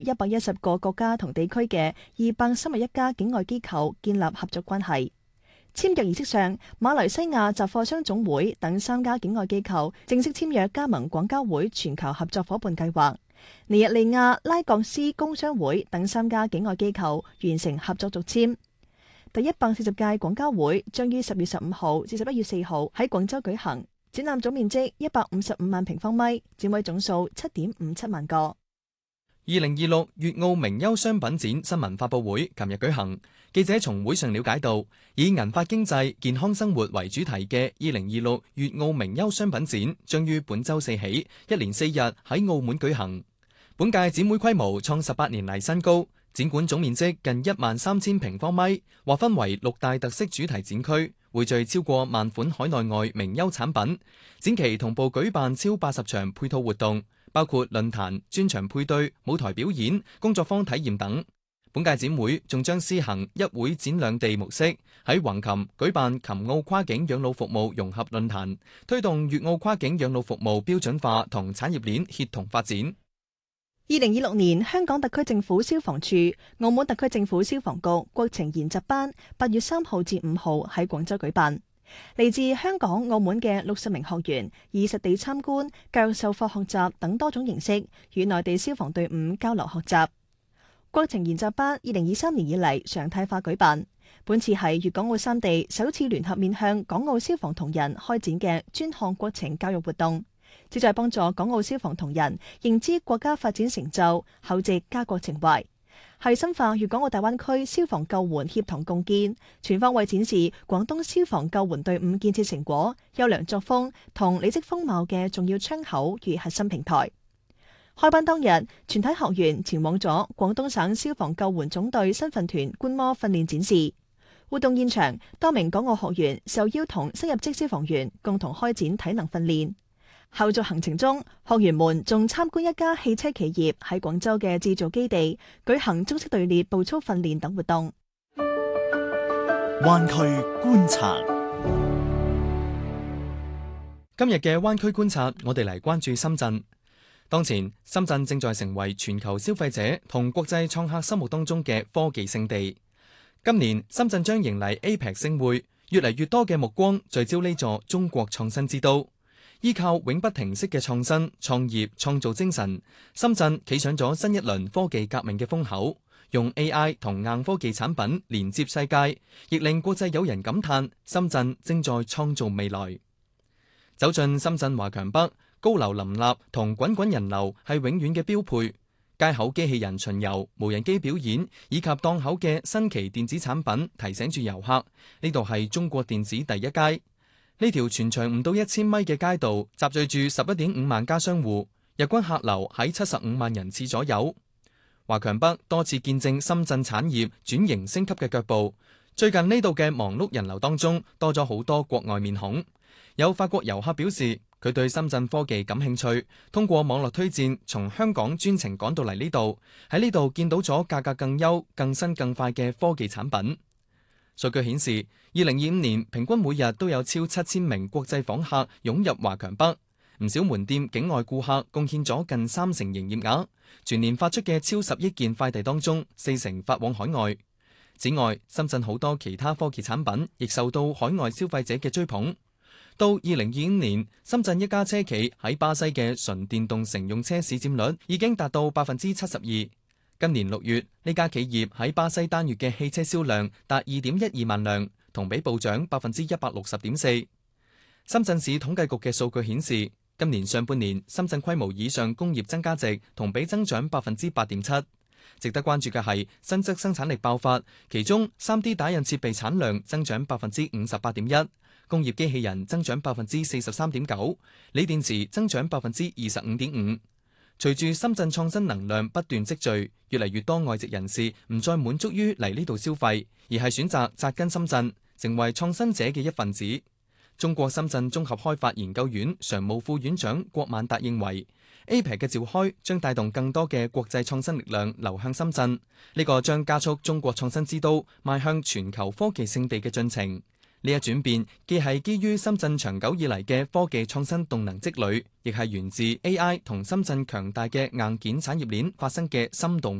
110個國家同地區嘅231家境外機構建立合作關係。簽約儀式上，馬來西亞雜貨商總會等3家境外機構正式簽約加盟廣交會全球合作夥伴計劃。尼日利亞拉各斯工商會等3家境外機構完成合作續簽。第140屆廣交會將於10月15號至11月4號喺廣州舉行，展覽總面積155萬平方米，展位總數7.57萬個。 2026粵澳名優商品展新聞發佈會琴日舉行，記者從會上了解到，以銀髮經濟、健康生活為主題嘅2026粵澳名優商品展將於本周四起，一連4日喺澳門舉行。本屆展會規模創18年嚟新高，展館總面積近13000平方米，劃分為6大特色主題展區，匯聚超過萬款海內外名優產品。展期同步舉辦超80場配套活動，包括論壇、專場配對、舞台表演、工作坊體驗等。本屆展會仲將施行一會展兩地模式，喺橫琴舉辦琴澳跨境養老服務融合論壇，推動粵澳跨境養老服務標準化同產業鏈協同發展。 2026年，香港特區政府消防處、澳門特區政府消防局國情研習班8月3號至5號喺廣州舉辦。嚟自香港、澳門嘅60名學員以實地參觀、教育授課學習等多種形式，與內地消防隊伍交流學習。國情研習班2023年以嚟常態化舉辦，本次係粵港澳3地首次聯合面向港澳消防同仁開展嘅專項國情教育活動，旨在幫助港澳消防同仁認知國家發展成就，厚植家國情懷，係深化粵港澳大灣區消防救援協同共建，全方位展示廣東消防救援隊伍建設成果、優良作風同履職風貌嘅重要窗口與核心平台。開班當日，全體學員前往咗廣東省消防救援總隊新訓團觀摩訓練展示。活動現場，多名港澳學員受邀同新入職消防員共同開展體能訓練。後續行程中，學員們仲參觀一家汽車企業喺廣州嘅製造基地，舉行中式隊列步操訓練等活動。 灣區觀察， 今日嘅灣區觀察，我哋嚟關注深圳。當前，深圳正在成為全球消費者同國際創客心目當中嘅科技勝地。今年，深圳將迎嚟 APEC 盛會，越嚟越多嘅目光聚焦呢座中國創新之都。依靠永不停息嘅創新、創業、創造精神，深圳企上咗新一輪科技革命嘅風口，用 AI 同硬科技產品連接世界，亦令國際友人感嘆深圳正在創造未來。走進深圳華強北，高樓林立同滾滾人流係永遠嘅標配。街口機器人巡遊、無人機表演以及檔口嘅新奇電子產品，提醒住遊客呢度係中國電子第一街。呢條全長唔到1000米嘅街道，集聚住11.5萬家商戶，日均客流喺75萬人次左右。華強北多次見證深圳產業轉型升級嘅腳步。最近呢度嘅忙碌人流當中，多咗好多國外面孔。有法國遊客表示，佢對深圳科技感興趣，通過網絡推薦，從香港專程趕到嚟呢度，喺呢度見到咗價格更優、更新更快嘅科技產品。數據顯示，2025年平均每日都有超7000名國際訪客湧入華強北，唔少門店境外顧客貢獻咗近30%營業額。全年發出嘅超10億件快遞當中，40%發往海外。此外，深圳好多其他科技產品亦受到海外消費者嘅追捧。到2025年，深圳一家車企喺巴西嘅純電動乘用車市佔率已經達到72%。今年6月，呢家企業喺巴西單月嘅汽車銷量達2.12萬輛，同比暴漲160.4%。深圳市統計局嘅數據顯示，今年上半年深圳規模以上工業增加值同比增長8.7%。值得關注嘅係新質生產力爆發，其中 3D 打印設備產量增長58.1%，工業機器人增長43.9%，鋰電池增長25.5%。隨住深圳創新能量不斷積聚，越嚟越多外籍人士唔再滿足於嚟呢度消費，而係選擇扎根深圳，成為創新者嘅一份子。中國深圳綜合開發研究院常務副院長郭萬達認為，APEC 嘅召開將帶動更多嘅國際創新力量流向深圳，呢個將加速中國創新之都邁向全球科技勝地嘅進程。 呢一轉變既係基於深圳長久以嚟嘅科技創新動能積累，亦係源自 AI 同深圳強大嘅硬件產業鏈發生嘅深度